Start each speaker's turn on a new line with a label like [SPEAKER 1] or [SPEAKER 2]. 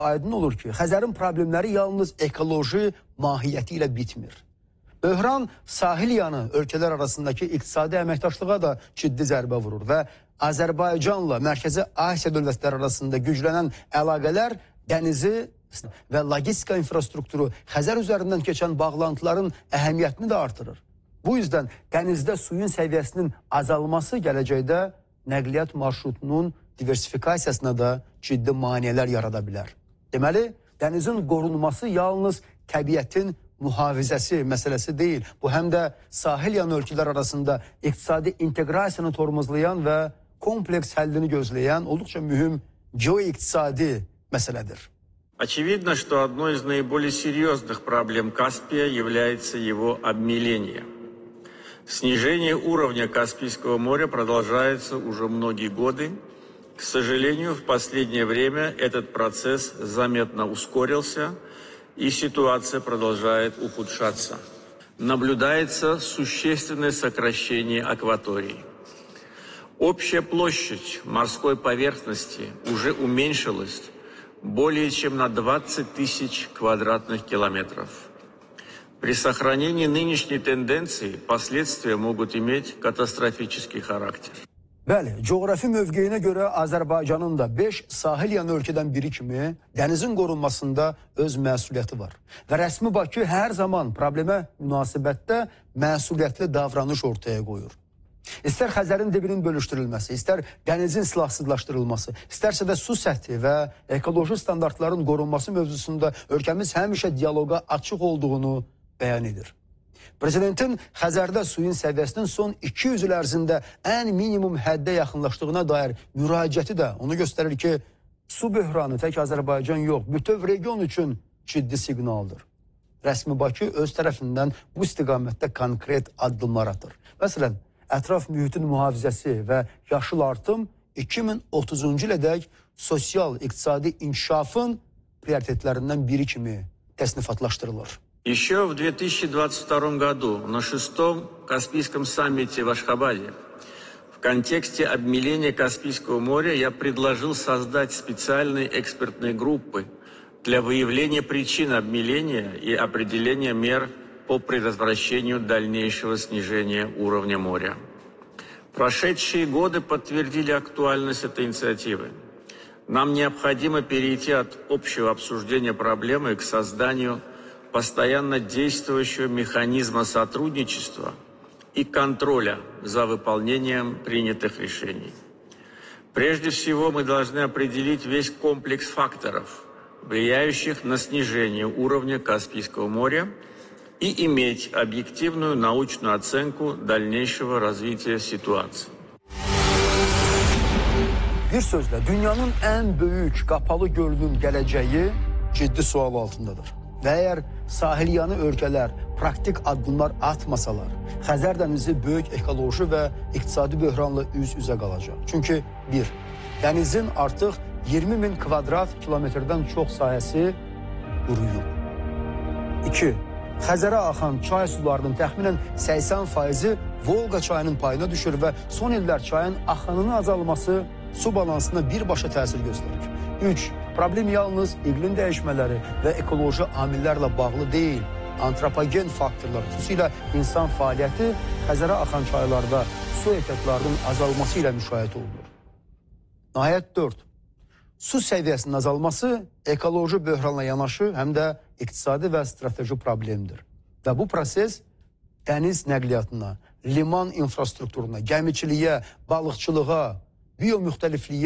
[SPEAKER 1] Aydın olur ki, Xəzərin problemləri yalnız ekoloji mahiyyəti ilə bitmir. Böhran sahil yanı ölkələr arasındakı iqtisadi əməkdaşlığa da ciddi zərbə vurur və Azərbaycanla Mərkəzi Asiya dövlətləri arasında güclənən əlaqələr dənizi və logistika infrastrukturu Xəzər üzərindən keçən bağlantıların əhəmiyyətini də artırır. Bu yüzden dənizdə suyun səviyyəsinin azalması gələcəkdə nəqliyyat marşrutunun diversifikasiyasına da ciddi maneələr yarada bilər. Deməli, dənizin qorunması yalnız təbiətin mühafizəsi məsələsi deyil. Bu həm də sahil yanı ölkələr arasında iqtisadi inteqrasiyanı tormozlayan və kompleks həllini gözləyən olduqca mühüm geoiqtisadi məsələdir.
[SPEAKER 2] Очевидно, что одной из наиболее серьезных проблем Каспия является его обмеление. Снижение уровня Каспийского моря продолжается уже многие годы. К сожалению, в последнее время этот процесс заметно ускорился, и ситуация продолжает ухудшаться. Наблюдается существенное сокращение акваторий. Общая площадь морской поверхности уже уменьшилась более чем на 20 тысяч квадратных километров. При сохранении нынешней тенденции последствия могут иметь катастрофический характер.
[SPEAKER 1] Bəli, coğrafi mövqeyinə görə Azərbaycanın da 5 sahil yanı ölkədən biri kimi dənizin qorunmasında öz məsuliyyəti var. Və rəsmi Bakı hər zaman problemə münasibətdə məsuliyyətli davranış ortaya qoyur. İstər Xəzərin dibinin bölüşdürülməsi, istər dənizin silahsızlaşdırılması, istərsə də su səthi və ekoloji standartların qorunması mövzusunda ölkəmiz həmişə diyaloqa açıq olduğunu bəyan edir. Prezidentin Xəzərdə suyun səviyyəsinin son 200 il ərzində ən minimum həddə yaxınlaşdığına dair müraciəti də onu göstərir ki, su böhranı tək Azərbaycan yox, bütöv region üçün ciddi siqnaldır. Rəsmi Bakı öz tərəfindən bu istiqamətdə konkret addımlar atır. Məsələn, ətraf mühitin mühafizəsi və yaşıl artım 2030-cu ilədək sosial-iqtisadi inkişafın prioritetlərindən biri kimi təsnifatlaşdırılır.
[SPEAKER 2] Еще в 2022 году на 6-м Каспийском саммите в Ашхабаде в контексте обмеления Каспийского моря я предложил создать специальные экспертные группы для выявления причин обмеления и определения мер по предотвращению дальнейшего снижения уровня моря. Прошедшие годы подтвердили актуальность этой инициативы. Нам необходимо перейти от общего обсуждения проблемы к созданию постоянно действующего механизма сотрудничества и контроля за выполнением принятых решений. Прежде всего, мы должны определить весь комплекс факторов, влияющих на снижение уровня Каспийского моря, и иметь объективную научную оценку дальнейшего развития ситуации.
[SPEAKER 1] Bir sözlə, dünyanın ən böyük qapalı gölünün gələcəyi ciddi sual altındadır. Və əgər sahil yanı ölkələr praktik addımlar atmasalar, Xəzər dənizi böyük ekoloji və iqtisadi böhranla üz-üzə qalacaq. Çünki 1. Dənizin artıq 20.000 kvadrat kilometrdən çox sahəsi quruyub. 2. Xəzərə axan çay sularının təxminən 80%-i Volqa çayının payına düşür və son illər çayın axınının azalması su balansına birbaşa təsir göstərir. 3. Problem yalnız iqlim dəyişmələri və ekoloji amillərlə bağlı deyil. Antropogen faktorlar, xüsusilə insan fəaliyyəti Xəzərə axan çaylarda su ehtiyatlarının azalması ilə müşahidə olunur. Nəhayət 4. Su səviyyəsinin azalması ekoloji böhranla yanaşı həm də iqtisadi və strateji problemdir. Və bu proses dəniz nəqliyyatına, liman infrastrukturuna, gəmiçiliyə, balıqçılığa, biomüxtəlifliyə